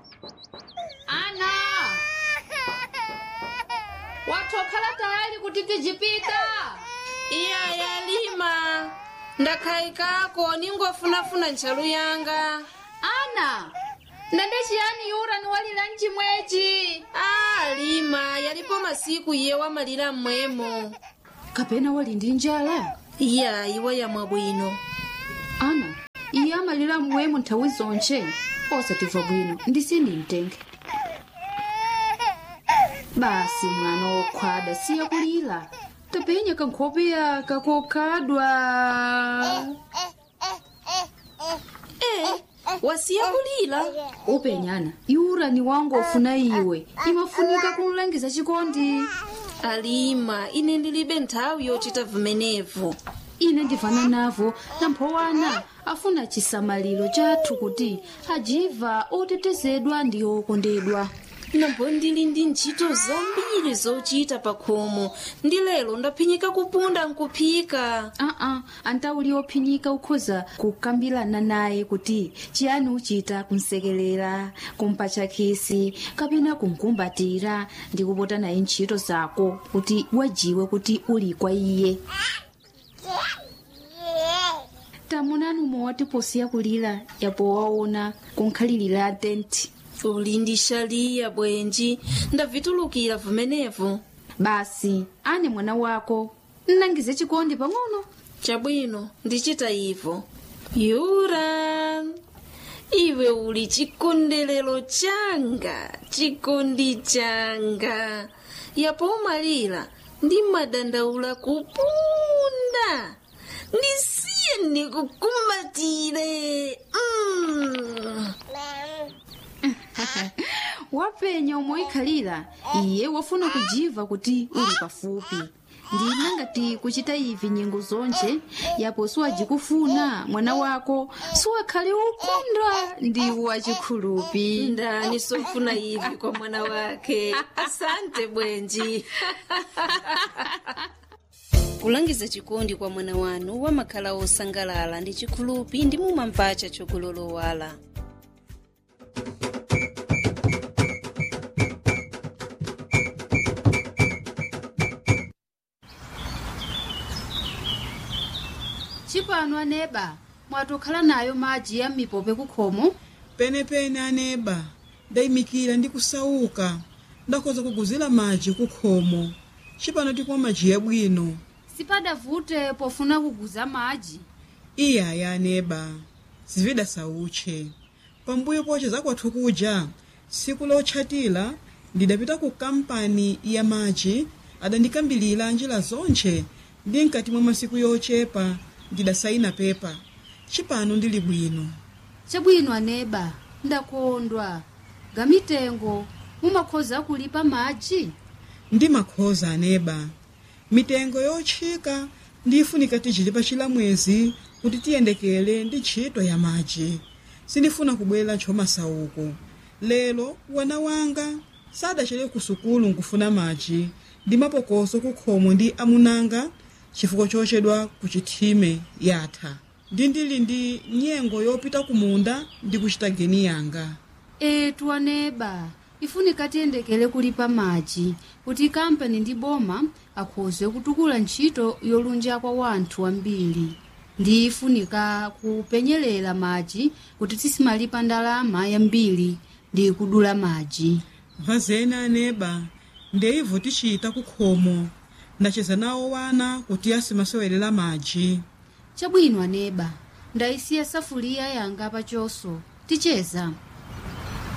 Ana, watokhala tayari kuti tijipita? Iya yalima. Ndakhaikako ningofunafuna ntchalu yanga. Ana, ndende chiyani yura niwalira mchimwechi? Lima, yalipo masiku iye wamalira mmwemo. Kapena wali ndi njala? Iya, iwe yamwa bwino. Ana, iye amalira mmwemo nthawi zonche. Osatimva bwino, ndisindimtenge. Basi mwana wokhwada siya kulira. Tapenya kankhope yaka kokhadwa. Wasiya kulira? Upenyana, yura ni wangu ofuna iwe. Imafunika kunlangiza chikondi. Alima, ine ndilibe nthawi yochita vimenevu. Ine ndivana navo namphowana afuna chisamaliro chathu kuti ajiva otetezedwa ndi okondedwa. Nambo ndili ndi ntchito zambiri zochita pakhomo. Ndi lero ndaphinyika kupunda nkuphika. Antauli ophinyika ukhoza kukambirana naye kuti chiyani uchita kumsekelera, kumpatcha khisi, kapena kumkumbatira ndi kupota naye ntchito zako kuti wajiwe kuti uli kwa iye. Tamunanu mowati posiya kulira yapo waona kunkhalirira tenti. Uli ndi shaliya bwenji, ndavitulukira vimenevu. Basi, ane mwana wako, nnangize chikondi pang'ono. Chabwino, ndichita ivo. Yura, iwe uli chikondelero changa, chikondi changa. Yapo umalira, ndi madandaula kupunda. Ndisiye ndikukumbatire. Wapenya umoikhalira, iye wafuna kujiva kuti uli pafupi. Ndina ngati kuchita ivi nyengo zonche, yapo siwajikufuna mwana wako, siwakhale ukondwa ndi wachikhulupi. Ndani sofuna ivi kwa mwana wake. Asante bwenji. Kulangiza chikondi kwa mwana wanu wamakhala osangalala ndi chikhulupi ndi mumamvacha chokulolowala. Chipano aneba, mwatokhala nayo madzi ya mipope kukhomo? Penepene aneba, ndayimikira ndi kusauka. Ndakhoza kuguzira madzi kukhomo. Chipano tikumwa madzi yabwino. Sipadavute pofuna kuguza madzi. Iya ya aneba, zivida sauche. Pambuyo poche zakwathu kuja, siku lotchatira, ndidapita ku kampani ya madzi, adandikambilira njira zonche, ndi mkati mwa masiku yochepa, ndidasaina pepa. Chipano ndili bwino. Chabwino aneba, ndakondwa. Gamitengo, mumakhoza kulipa madzi? Ndi makhoza aneba. Mitengo yotchika ndifunika tichilipa chilamwezi kuti tiyendekele ndi ntchito ya madzi. Sindifuna kubwera ntchomasauko. Lero wana wanga sadachere ku sukulu nkufuna madzi ndi mapokoso kukhomo ndi amunanga chifukwa chochedwa ku chithime yatha. Ndili ndi nyengo yopita kumunda ndi kuchita geni yanga. Etu aneba, ifunika tiyendekele kulipa madzi kuti kampani ndi boma akhoze kutukula ntchito yolunja kwa wanthu ambiri. Ndi ifunika kupenyerera madzi kuti tisimalipa ndalama yambiri ndi kudula madzi. Vazena aneba, ndeivo tichita kukhomo. Ndacheza nawo wana kuti asimasewelera madzi. Chabwino aneba, ndayisiya safuliya yanga pachoso. Ticheza.